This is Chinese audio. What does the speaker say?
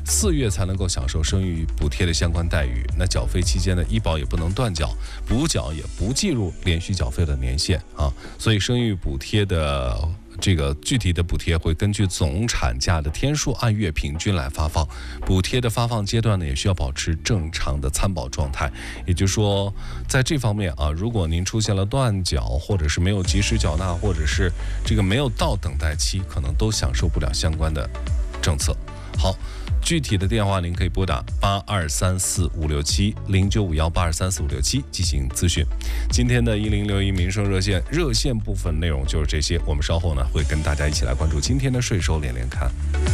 4月才能够享受生育补贴的相关待遇。那缴费期间的医保也不能断缴，补缴也不计入连续缴费的年限啊。所以生育补贴的这个具体的补贴会根据总产假的天数按月平均来发放。补贴的发放阶段呢，也需要保持正常的参保状态。也就是说，在这方面啊，如果您出现了断缴，或者是没有及时缴纳，或者是这个没有到等待期，可能都享受不了相关的政策。好，具体的电话您可以拨打823456709518234567进行咨询。今天的1061民生热线部分内容就是这些，我们稍后呢会跟大家一起来关注今天的税收连连看。